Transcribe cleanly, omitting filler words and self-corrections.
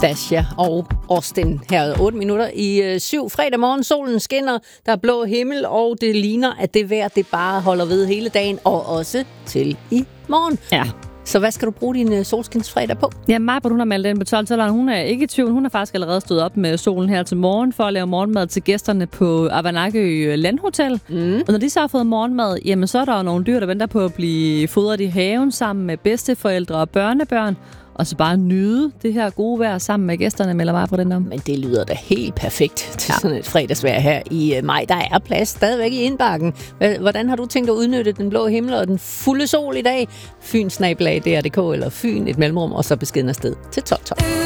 Dasha og Austin her 8 minutter i 7 fredag morgen. Solen skinner, der er blå himmel, og det ligner, at det vejr det bare holder ved hele dagen, og også til i morgen. Ja. Så hvad skal du bruge din solskinsfredag på? Ja, Maj-Brit, hun har meldt ind på 12-talleren. Hun er ikke i tvivl. Hun har faktisk allerede stået op med solen her til morgen for at lave morgenmad til gæsterne på Avanakø Landhotel. Og når de så har fået morgenmad, jamen så er der jo nogle dyr, der venter på at blive fodret i haven sammen med bedsteforældre og børnebørn. Og så bare nyde det her gode vejr sammen med gæsterne, melder mig på den om. Men det lyder da helt perfekt til sådan et fredagsvejr her i maj. Der er plads stadigvæk i indbakken. Hvordan har du tænkt at udnytte den blå himmel og den fulde sol i dag? Fyn@dr.dk eller Fyn et mellemrum, og så beskeden afsted til 12.